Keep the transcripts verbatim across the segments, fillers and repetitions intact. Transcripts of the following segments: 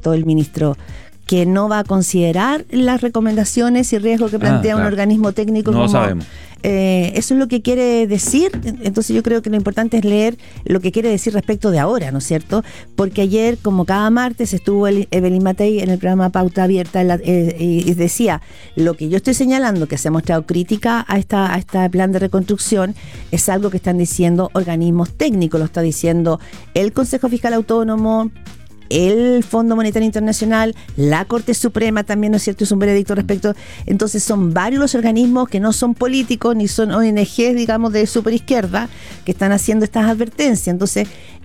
respecto el ministro? ¿Que no va a considerar las recomendaciones y riesgos que plantea ah, claro. un organismo técnico? No como, lo sabemos. Eh, eso es lo que quiere decir. Entonces yo creo que lo importante es leer lo que quiere decir respecto de ahora, ¿no es cierto? Porque ayer, como cada martes, estuvo el, Evelyn Matei en el programa Pauta Abierta la, eh, y decía, lo que yo estoy señalando, que se ha mostrado crítica a esta a este plan de reconstrucción, es algo que están diciendo organismos técnicos, lo está diciendo el Consejo Fiscal Autónomo, el Fondo Monetario Internacional, la Corte Suprema también, ¿no es cierto?, es un veredicto respecto. Entonces son varios los organismos que no son políticos ni son O N Ges, digamos, de superizquierda, que están haciendo estas advertencias. Entonces,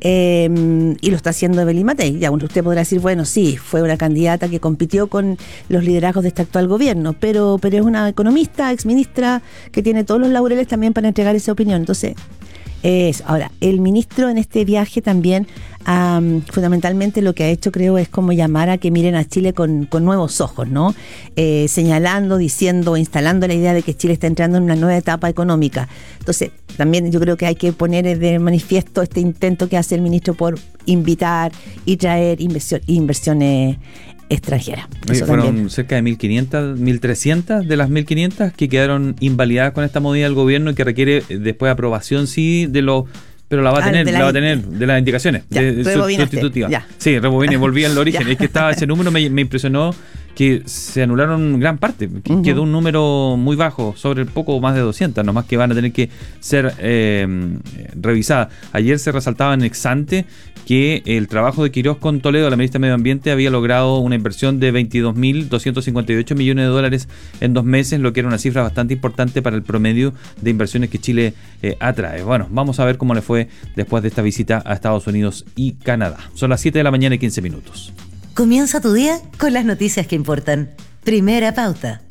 eh, y lo está haciendo Evelyn Matei. Ya usted podrá decir, bueno, sí, fue una candidata que compitió con los liderazgos de este actual gobierno, pero, pero es una economista, exministra, que tiene todos los laureles también para entregar esa opinión. Entonces, eso. Ahora, el ministro en este viaje también, um, fundamentalmente lo que ha hecho, creo, es como llamar a que miren a Chile con, con nuevos ojos, ¿no? Eh, señalando, diciendo, instalando la idea de que Chile está entrando en una nueva etapa económica. Entonces, también yo creo que hay que poner de manifiesto este intento que hace el ministro por invitar y traer inversión, inversiones extranjera. Oye, fueron también cerca de mil quinientas, mil trescientas de las mil quinientas que quedaron invalidadas con esta medida del gobierno y que requiere después aprobación, sí, de los... Pero la va a tener, ah, la, la va a tener de las indicaciones ya, de, sustitutiva. Ya. Sí, rebobiné, volví al origen. Es que estaba ese número, me, me impresionó que se anularon gran parte. Uh-huh. Quedó un número muy bajo, sobre poco más de doscientas, nomás que van a tener que ser eh, revisadas. Ayer se resaltaba en ex ante que el trabajo de Quirós con Toledo, la ministra de Medio Ambiente, había logrado una inversión de veintidós mil doscientos cincuenta y ocho millones de dólares en dos meses, lo que era una cifra bastante importante para el promedio de inversiones que Chile eh, atrae. Bueno, vamos a ver cómo le fue después de esta visita a Estados Unidos y Canadá. Son las siete de la mañana y quince minutos. Comienza tu día con las noticias que importan. Primera Pauta.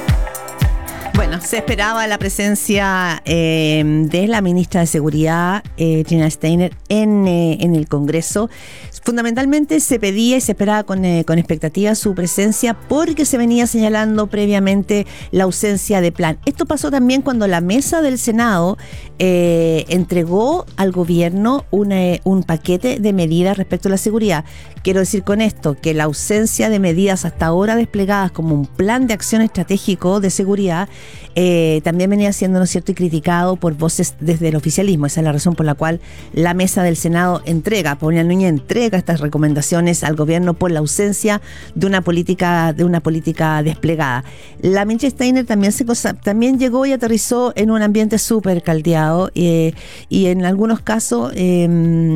Bueno, se esperaba la presencia eh, de la ministra de Seguridad, eh, Trina Steiner, en, eh, en el Congreso. Fundamentalmente se pedía y se esperaba con, eh, con expectativa su presencia porque se venía señalando previamente la ausencia de plan. Esto pasó también cuando la mesa del Senado eh, entregó al gobierno una, un paquete de medidas respecto a la seguridad. Quiero decir con esto que la ausencia de medidas hasta ahora desplegadas como un plan de acción estratégico de seguridad Eh, también venía siendo, ¿no es cierto?, y criticado por voces desde el oficialismo. Esa es la razón por la cual la mesa del Senado entrega, Paulina Núñez entrega estas recomendaciones al gobierno por la ausencia de una política de una política desplegada. La ministra Steiner también se también llegó y aterrizó en un ambiente súper caldeado eh, y en algunos casos eh,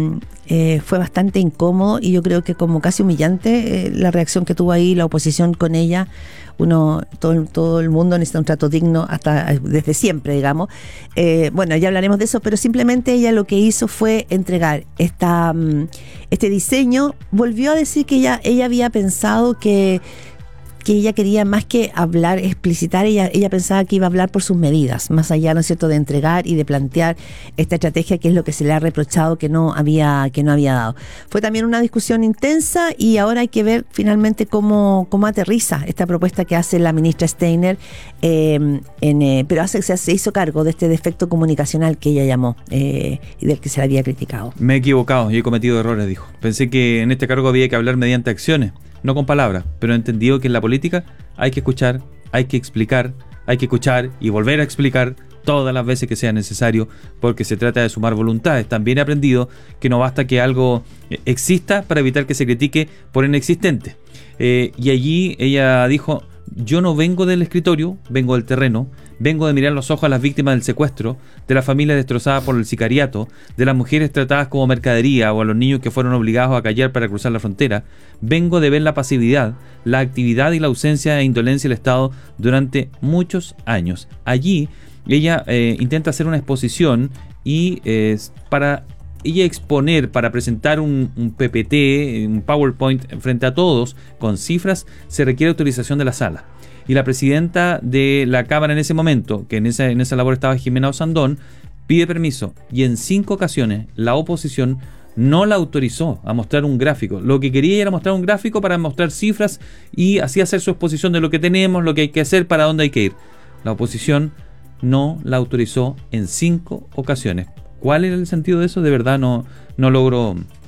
eh, fue bastante incómodo y yo creo que como casi humillante eh, la reacción que tuvo ahí la oposición con ella. Uno, todo, todo el mundo necesita un trato digno hasta desde siempre, digamos. Eh, bueno, ya hablaremos de eso, pero simplemente ella lo que hizo fue entregar esta, este diseño. Volvió a decir que ella, ella había pensado que que ella quería más que hablar, explicitar, ella, ella pensaba que iba a hablar por sus medidas, más allá, ¿no es cierto?, de entregar y de plantear esta estrategia que es lo que se le ha reprochado que no había, que no había dado. Fue también una discusión intensa y ahora hay que ver finalmente cómo, cómo aterriza esta propuesta que hace la ministra Steiner, eh, en, eh, pero hace, se, se hizo cargo de este defecto comunicacional que ella llamó eh, y del que se le había criticado. Me he equivocado y he cometido errores, dijo. Pensé que en este cargo había que hablar mediante acciones, no con palabras, pero he entendido que en la política hay que escuchar, hay que explicar, hay que escuchar y volver a explicar todas las veces que sea necesario, porque se trata de sumar voluntades. También he aprendido que no basta que algo exista para evitar que se critique por inexistente. Eh, y allí ella dijo: yo no vengo del escritorio, vengo del terreno, vengo de mirar los ojos a las víctimas del secuestro, de las familias destrozadas por el sicariato, de las mujeres tratadas como mercadería o a los niños que fueron obligados a callar para cruzar la frontera. Vengo de ver la pasividad, la actividad y la ausencia e indolencia del Estado durante muchos años. Allí ella eh, intenta hacer una exposición y eh, para ella exponer, para presentar un, un P P T, un PowerPoint frente a todos con cifras, se requiere autorización de la sala. Y la presidenta de la Cámara en ese momento, que en esa, en esa labor estaba Jimena Osandón, pide permiso y en cinco ocasiones la oposición no la autorizó a mostrar un gráfico. Lo que quería era mostrar un gráfico para mostrar cifras y así hacer su exposición de lo que tenemos, lo que hay que hacer, para dónde hay que ir. La oposición no la autorizó en cinco ocasiones. ¿Cuál era el sentido de eso? De verdad no, no logro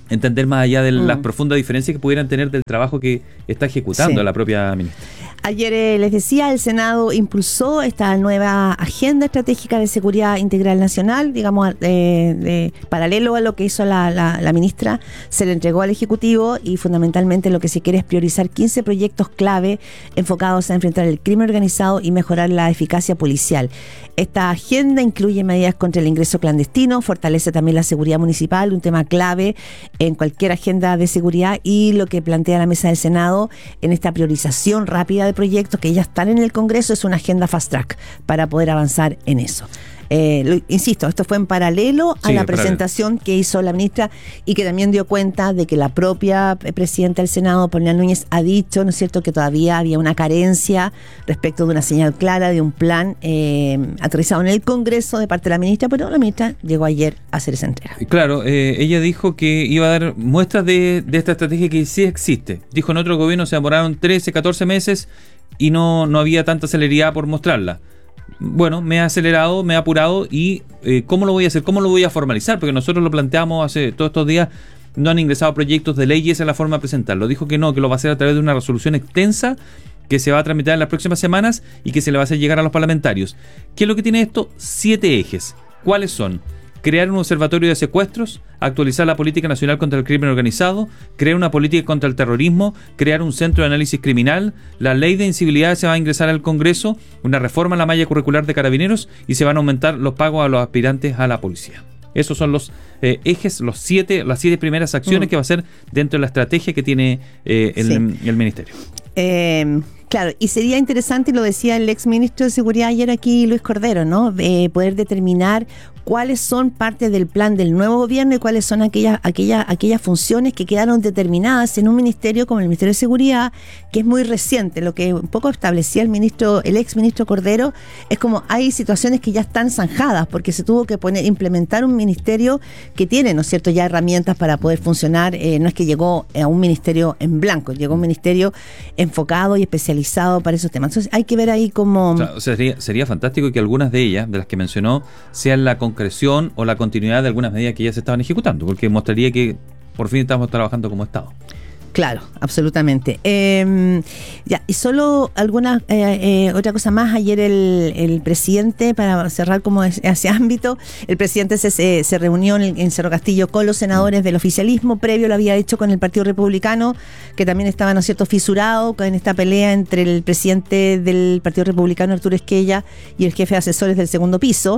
entender más allá de Mm. las profundas diferencias que pudieran tener del trabajo que está ejecutando Sí. la propia ministra. Ayer eh, les decía, el Senado impulsó esta nueva agenda estratégica de seguridad integral nacional, digamos, eh, de, paralelo a lo que hizo la, la, la ministra, se le entregó al Ejecutivo y fundamentalmente lo que se quiere es priorizar quince proyectos clave enfocados a enfrentar el crimen organizado y mejorar la eficacia policial. Esta agenda incluye medidas contra el ingreso clandestino, fortalece también la seguridad municipal, un tema clave en cualquier agenda de seguridad, y lo que plantea la mesa del Senado en esta priorización rápida de proyectos que ya están en el Congreso es una agenda fast track para poder avanzar en eso. Eh, lo, insisto, esto fue en paralelo a Sí, la en paralelo. presentación que hizo la ministra y que también dio cuenta de que la propia presidenta del Senado, Paulina Núñez, ha dicho, ¿no es cierto?, que todavía había una carencia respecto de una señal clara de un plan eh, aterrizado en el Congreso de parte de la ministra, pero la ministra llegó ayer a hacer esa entrega. Claro, eh, ella dijo que iba a dar muestras de, de esta estrategia que sí existe. Dijo, en otro gobierno se demoraron trece, catorce meses y no, no había tanta celeridad por mostrarla. Bueno, me ha acelerado, me ha apurado y eh, ¿cómo lo voy a hacer? ¿Cómo lo voy a formalizar? Porque nosotros lo planteamos hace todos estos días, no han ingresado proyectos de ley y esa es la forma de presentarlo. Dijo que no, que lo va a hacer a través de una resolución extensa que se va a tramitar en las próximas semanas y que se le va a hacer llegar a los parlamentarios. ¿Qué es lo que tiene esto? Siete ejes. ¿Cuáles son? Crear un observatorio de secuestros, actualizar la política nacional contra el crimen organizado, crear una política contra el terrorismo, crear un centro de análisis criminal, la ley de incivilidad se va a ingresar al Congreso, una reforma a la malla curricular de carabineros y se van a aumentar los pagos a los aspirantes a la policía. Esos son los eh, ejes, los siete, las siete primeras acciones Mm. que va a hacer dentro de la estrategia que tiene eh, el, Sí. el Ministerio. Eh, claro, y sería interesante, y lo decía el ex ministro de Seguridad ayer aquí, Luis Cordero, ¿no? Eh, poder determinar cuáles son parte del plan del nuevo gobierno y cuáles son aquellas, aquellas, aquellas funciones que quedaron determinadas en un ministerio como el Ministerio de Seguridad, que es muy reciente. Lo que un poco establecía el ministro, el ex ministro Cordero, es como hay situaciones que ya están zanjadas, porque se tuvo que poner, implementar un ministerio que tiene, ¿no es cierto?, ya herramientas para poder funcionar. Eh, no es que llegó a un ministerio en blanco, llegó a un ministerio enfocado y especializado para esos temas. Entonces hay que ver ahí cómo... O sea, o sea, sería, sería fantástico que algunas de ellas, de las que mencionó, sean la concreción o la continuidad de algunas medidas que ya se estaban ejecutando, porque mostraría que por fin estamos trabajando como Estado. Claro, absolutamente. Eh, ya, y solo alguna eh, eh, otra cosa más. Ayer el, el presidente, para cerrar como es, ese ámbito, el presidente se, se, se reunió en, en Cerro Castillo con los senadores del oficialismo. Previo lo había hecho con el Partido Republicano, que también estaba, ¿no es cierto?, fisurado en esta pelea entre el presidente del Partido Republicano, Arturo Esquella, y el jefe de asesores del segundo piso,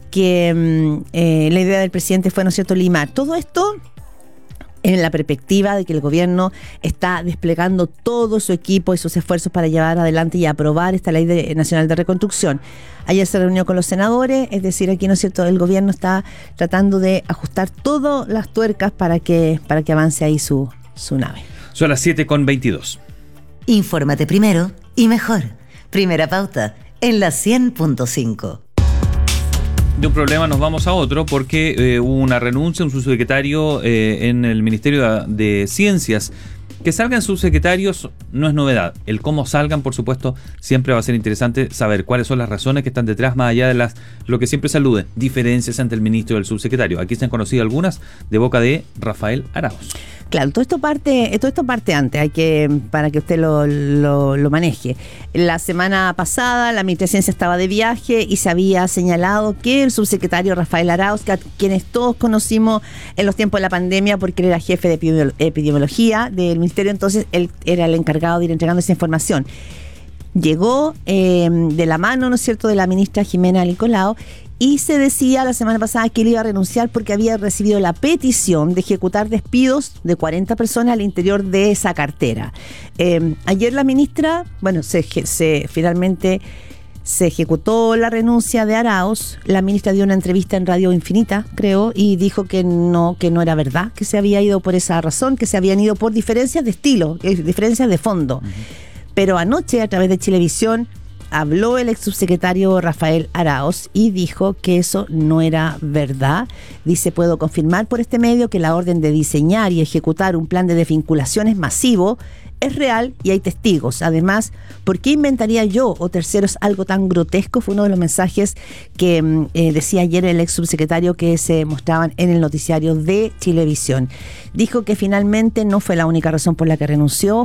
que eh, la idea del presidente fue, ¿no es cierto?, limar todo esto en la perspectiva de que el gobierno está desplegando todo su equipo y sus esfuerzos para llevar adelante y aprobar esta ley de, nacional de reconstrucción. Ayer se reunió con los senadores, es decir, aquí, ¿no es cierto?, el gobierno está tratando de ajustar todas las tuercas para que, para que avance ahí su, su nave. Son las siete con veintidós. Infórmate primero y mejor. Primera Pauta, en la cien punto cinco. De un problema nos vamos a otro porque eh, hubo una renuncia, un subsecretario eh, en el Ministerio de, de Ciencias. Que salgan subsecretarios no es novedad. El cómo salgan, por supuesto, siempre va a ser interesante saber cuáles son las razones que están detrás, más allá de las lo que siempre se alude, diferencias entre el ministro y el subsecretario. Aquí se han conocido algunas de boca de Rafael Arauz. Claro, todo esto parte, todo esto parte antes, hay que, para que usted lo, lo, lo maneje. La semana pasada la ministra de Ciencia estaba de viaje y se había señalado que el subsecretario Rafael Arauz, que a quienes todos conocimos en los tiempos de la pandemia porque él era jefe de epidemiolo- epidemiología del ministerio, entonces él era el encargado de ir entregando esa información. Llegó eh, de la mano, ¿no es cierto?, de la ministra Jimena Nicolao, y se decía la semana pasada que él iba a renunciar porque había recibido la petición de ejecutar despidos de cuarenta personas al interior de esa cartera. Eh, ayer la ministra, bueno, se, se finalmente se ejecutó la renuncia de Arauz. La ministra dio una entrevista en Radio Infinita, creo, y dijo que no, que no era verdad, que se había ido por esa razón, que se habían ido por diferencias de estilo, eh, diferencias de fondo. Uh-huh. Pero anoche, a través de Chilevisión, habló el ex subsecretario Rafael Arauz y dijo que eso no era verdad. Dice, puedo confirmar por este medio que la orden de diseñar y ejecutar un plan de desvinculación es masivo, es real y hay testigos. Además, ¿por qué inventaría yo o terceros algo tan grotesco? Fue uno de los mensajes que eh, decía ayer el ex subsecretario que se mostraban en el noticiario de Chilevisión. Dijo que finalmente no fue la única razón por la que renunció.